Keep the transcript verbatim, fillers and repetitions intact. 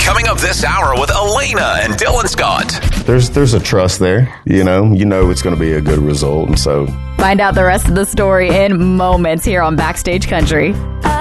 Coming up this hour with Elena and Dylan Scott. There's there's a trust there, you know. You know it's going to be a good result, and so find out the rest of the story in moments here on Backstage Country.